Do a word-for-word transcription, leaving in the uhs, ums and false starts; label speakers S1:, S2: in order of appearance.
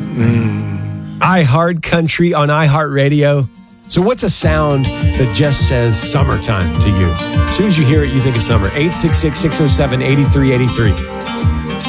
S1: Mm. iHeart Country on iHeartRadio. So what's a sound that just says summertime to you? As soon as you hear it, you think of summer. eight six six, six oh seven, eight three eight three.